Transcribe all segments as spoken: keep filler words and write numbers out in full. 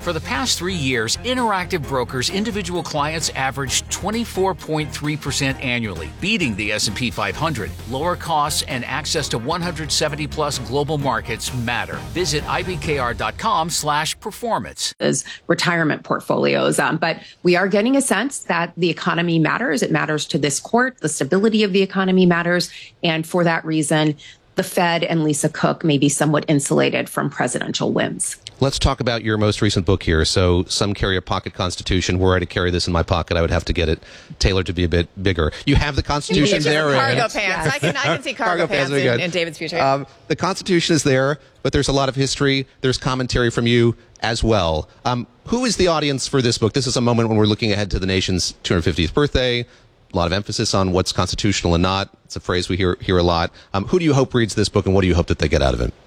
For the past three years, Interactive Brokers individual clients averaged twenty-four point three percent annually, beating the S and P five hundred. Lower costs and access to one hundred seventy plus global markets matter. Visit I B K R dot com slash performance. As retirement portfolios. Um, but we are getting a sense that the economy matters. It matters to this court. The stability of the economy matters. And for that reason, the Fed and Lisa Cook may be somewhat insulated from presidential whims. Let's talk about your most recent book here. So some carry a pocket Constitution. Were I to carry this in my pocket, I would have to get it tailored to be a bit bigger. You have the Constitution there. Cargo pants. Yes. I can I can see cargo, cargo pants, pants in, in David's future. Um, the Constitution is there, but there's a lot of history. There's commentary from you as well. Um, who is the audience for this book? This is a moment when we're looking ahead to the nation's two hundred fiftieth birthday. A lot of emphasis on what's constitutional and not. It's a phrase we hear hear a lot. Um, who do you hope reads this book, and what do you hope that they get out of it?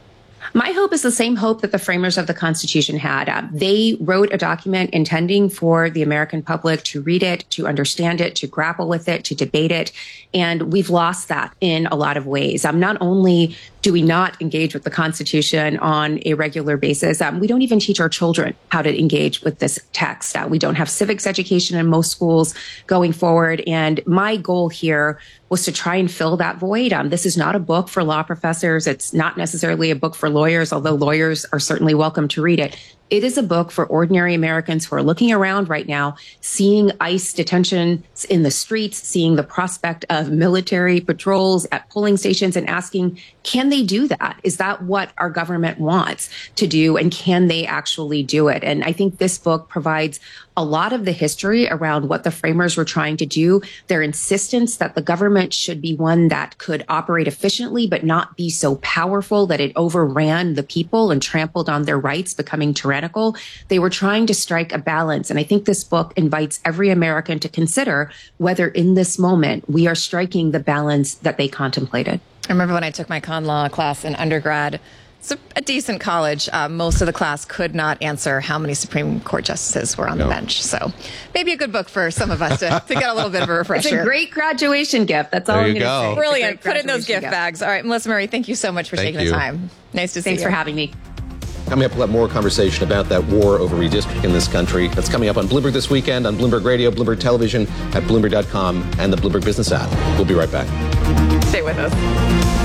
My hope is the same hope that the framers of the Constitution had. Uh, they wrote a document intending for the American public to read it, to understand it, to grapple with it, to debate it. And we've lost that in a lot of ways. Um, not only do we not engage with the Constitution on a regular basis, um, we don't even teach our children how to engage with this text. Uh, we don't have civics education in most schools going forward. And my goal here was to try and fill that void. Um, this is not a book for law professors. It's not necessarily a book for lawyers, although lawyers are certainly welcome to read it. It is a book for ordinary Americans who are looking around right now, seeing ICE detention in the streets, seeing the prospect of military patrols at polling stations and asking, can they do that? Is that what our government wants to do? And can they actually do it? And I think this book provides a lot of the history around what the framers were trying to do, their insistence that the government should be one that could operate efficiently, but not be so powerful that it overran the people and trampled on their rights, becoming tyrannical. They were trying to strike a balance. And I think this book invites every American to consider whether in this moment we are striking the balance that they contemplated. I remember when I took my con law class in undergrad. It's a, a decent college. Uh, most of the class could not answer how many Supreme Court justices were on no. the bench. So maybe a good book for some of us to, to get a little bit of a refresher. It's a great graduation gift. That's all there I'm going to say. Brilliant. Put in those gift, gift bags. All right, Melissa Murray, thank you so much for thank taking you. the time. Nice to see Thanks you. for having me. Coming up, we'll have more conversation about that war over redistricting in this country. That's coming up on Bloomberg This Weekend, on Bloomberg Radio, Bloomberg Television, at Bloomberg dot com, and the Bloomberg Business app. We'll be right back. Stay with us.